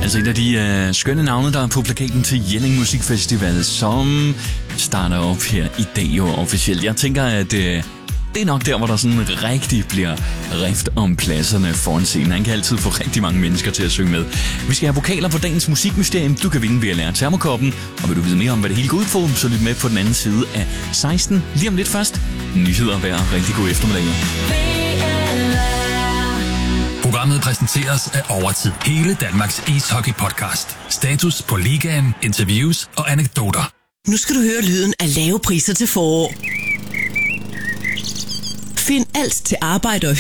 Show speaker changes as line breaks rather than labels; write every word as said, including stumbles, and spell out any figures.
Altså et af de øh, skønne navne, der er på plakaten til Jelling Musikfestival, som starter op her i dag jo officielt. Jeg tænker, at øh, det er nok der, hvor der sådan rigtig bliver rift om pladserne foran scenen. Han kan altid få rigtig mange mennesker til at synge med. Vi skal have vokaler på dagens musikmysterium. Du kan vinde ved at lære termokoppen. Og vil du vide mere om, hvad det hele går ud på, så lyt med på den anden side af seksten. Lige om lidt først. Nyheder hver rigtig god eftermiddag.
Programmet præsenteres af Overtid. Hele Danmarks ishockey-podcast. Status på ligaen, interviews og anekdoter.
Nu skal du høre lyden af lave priser til forår. Find alt til arbejde og